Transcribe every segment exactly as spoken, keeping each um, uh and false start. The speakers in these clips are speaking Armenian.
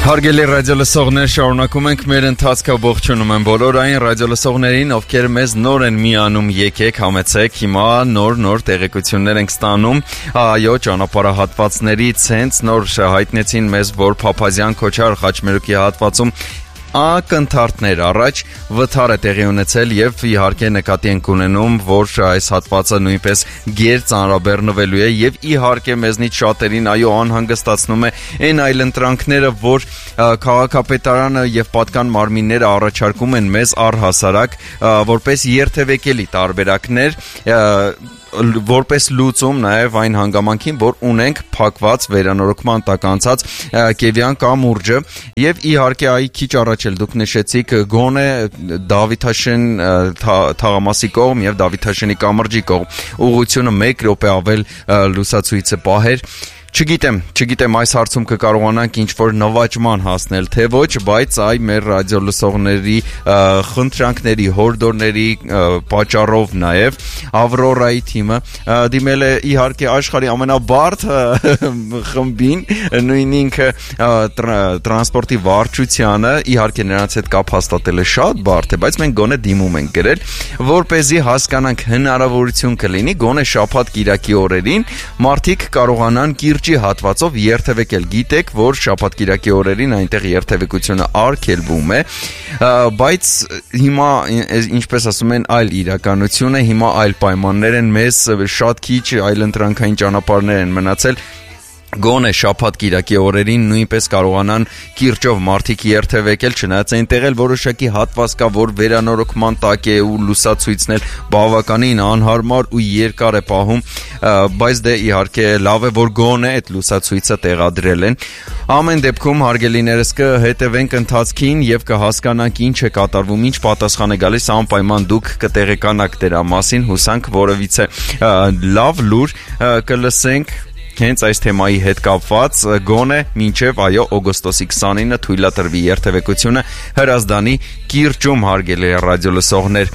Հարգելի ռադիոլսողներ, շարունակում ենք մեր ընթացքը, ողջունում եմ բոլոր այն ռադիոլսողներին, ովքեր մեզ նոր են միանում, եկեք, համեցեք, հիմա նոր-նոր տեղեկություններ ենք ստանում, այո, ճանապարհահատվածներից հենց նոր հայտնեցին մեզ, որ Փափազյան Քոչար Խաչմերուկի հատվածում ակնթարթներ առաջ վթար է տեղի ունեցել եւ իհարկե նկատի ենք ունենում, որ այս հատվածը նույնպես գերծանրաբեռնվելու է եւ իհարկե մեզնից շատերին այո անհանգստացնում է այն այլընտրանքները, որ քաղաքապետարանը եւ պատկան մարմինները առաջարկում են մեզ առհասարակ որպես երթևեկելի տարբերակներ, որպես լուծում նաև այն հանգամանքին, որ ունենք փակված վերանորոգման տակ անցած Կևյան կամուրջը եւ իհարկե այ քիչ առաջ էլ դուք նշեցիք գոնե Դավիթաշեն թաղամասի կողմ եւ Դավիթաշենի կամրջի կողմ ուղղությունը մեկ րոպե ավել լուսացույցը պահեր Չգիտեմ, չգիտեմ այս հարցում կկարողանանք ինչ-որ նվաճման հասնել, թե ոչ, բայց այ մեր ռադիոլսողների խնդրանքների, հորդորների պատճառով նաև Ավրորայի թիմը դիմել է իհարկե աշխարհի ամենաբարդ խմբին, նույն ինքը տրանսպորտի վարչությանը, իհարկե նրանց հետ կապ հաստատելը շատ բարդ է, բայց մենք գոնե դիմում ենք գրել, որպեսզի հասկանանք հնարավորություն կլինի գոնե շաբաթ-կիրակի օրերին մարդիկ կարողանան կիր հատվածով երթևեկել, գիտեք, որ շաբաթ-կիրակի օրերին այնտեղ երթևեկությունը արգելվում է, բայց հիմա, ինչպես ասում են, այլ իրականություն է, հիմա այլ պայմաններ են, մեզ շատ քիչ այլընտրանքային ճանապարհներ են մնացել, գոնե շաբաթ-կիրակի օրերին նույնպես կարողանան կիրճով մարդիկ երթևեկել, չնայած այնտեղ էլ որոշակի հատված կա, որ վերանորոգման տակ է ու լուսացույցն էլ բավականին անհարմար ու երկար է պահում, բայց դե իհարկե լավ է, որ գոնե այդ լուսացույցը տեղադրել են։ Ամեն դեպքում հարգելիներս կհետևենք ընթացքին եւ կհասկանանք ինչ է կատարվում, ինչ պատասխան է գալիս, անպայման դուք կտեղեկանաք դրա մասին, հուսանք որևիցե լավ լուր կլսենք հենց այս թեմայի հետ կապված գոնե մինչև այո օգոստոսի քսանինը թույլատրվի երթևեկությունը Հրազդանի կիրճում հարգելի ռադիոլսողներ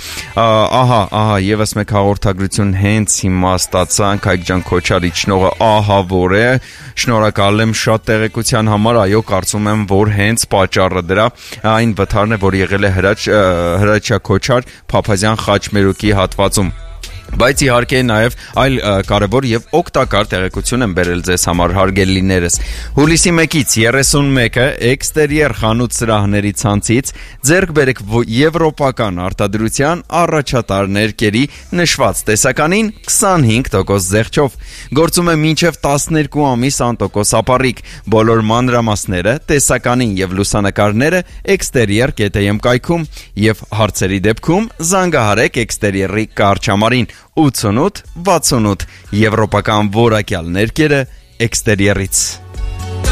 ահա ահա եւս մեկ հաղորդագրություն հենց հիմա ստացանք Հայկ Քոչարի շնորհը ահավոր է շնորհակալ եմ շատ տեղեկության համար այո կարծում եմ որ հենց պատճառը դրա այն վթարն է որ եղել է Հրաչ Հրաչյա Քոչար Փափազյան Խաչմերուկի հատվածում Բայց իհարկե նաև այլ կարևոր եւ օգտակար տեղեկություն եմ բերել ձեզ համար հարգելիներս։ Հուլիսի մեկից երեսունմեկը էքստերիեր խանութ սրահների ցանցից ձեռք բերեք եվրոպական արտադրության առաջատար ներկերի նշված տեսականին քսանհինգ տոկոս զեղչով։ Գործում է մինչև տասներկու ամիս անտոկոս ապառիկ։ Բոլոր մանրամասները, տեսականին եւ լուսանկարները էքստերիեր կետ եմ կայքում եւ հարցերի դեպքում զանգահարեք էքստերիերի կարճամարին ութսունութ վաթսունութ եվրոպական որակյալ ներկերը էքստերիերից